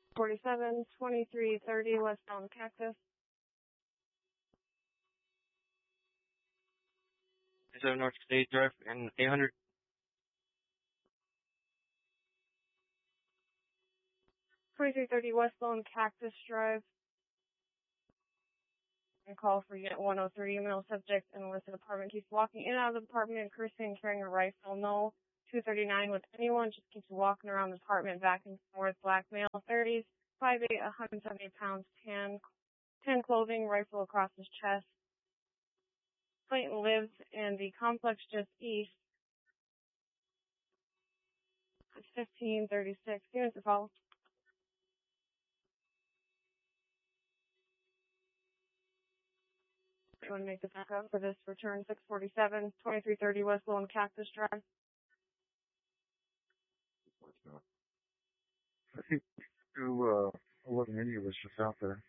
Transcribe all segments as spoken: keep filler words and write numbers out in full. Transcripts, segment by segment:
forty-seven, twenty-three thirty westbound Cactus. seven North State Drive and eight hundred. twenty-three thirty westbound Cactus Drive. And call for unit one oh three. Male subject in illicit apartment keeps walking in and out of the apartment, cursing and carrying a rifle. No. two thirty-nine with anyone, just keeps walking around the apartment back and forth. Black male, thirties, five eight, one hundred seventy pounds, tan, tan clothing, rifle across his chest. Clayton lives in the complex just east. It's fifteen thirty-six. Units to call. You want to make the backup for this return six forty-seven, twenty-three thirty West Lone Cactus Drive. I think two, uh, eleven India was just out there.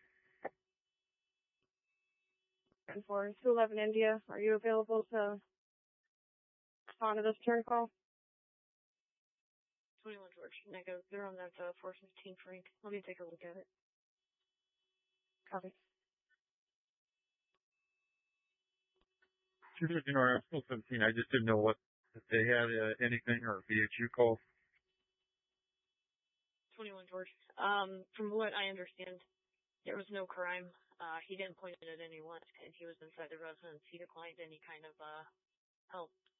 And for two eleven India, are you available to respond to this turn call? twenty-one George, negative. They're on that uh, four fifteen Frank. Let me take a look at it. Copy. You know, I'm still seventeen. I just didn't know what, if they had uh, anything or V H U call. twenty-one George. Um, from what I understand, there was no crime. Uh, he didn't point it at anyone, and he was inside the residence. He declined any kind of uh help.